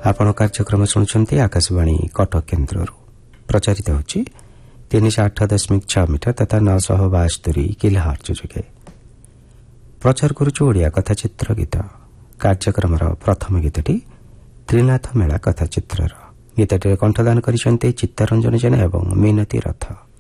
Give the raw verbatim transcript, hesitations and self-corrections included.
आपण कार्यक्रम शुणुंट आकाशवाणी कटक केन्द्र प्रचारित होची तीन सौ आठ दशमिक छह मीटर तथा नौ सौ बास्तरी किलोहर्ट्ज जुगे प्रचार करुचु ओडिया कथाचित्र गीत। कार्यक्रम प्रथम गीतटी त्रिनाथ मेला कथाचित्र गीतटी कंठदान करिसेंते चित्तरंजन जेना एवं मिनती रथ।